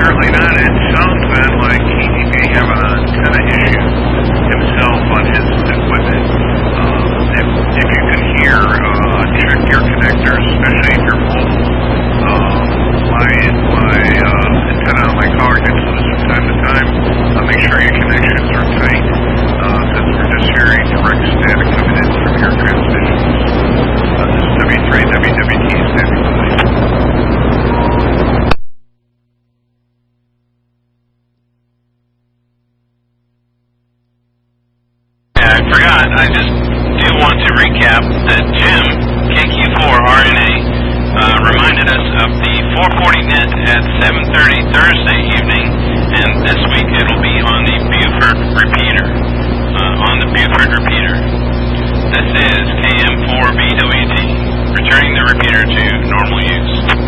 Apparently not. It sounds then like he may have an antenna issue himself on his equipment. If you can hear, check your connectors, especially if you're mobile. My antenna on my car gets loose from time to time. Make sure your connections are tight, because we're just hearing direct static coming in from your transmissions. This is W3 WWT standing by. I forgot. I just do want to recap that Jim, KQ4RNA, reminded us of the 440 net at 7:30 Thursday evening, and this week it'll be on the Buford repeater. This is KM4BWT, returning the repeater to normal use.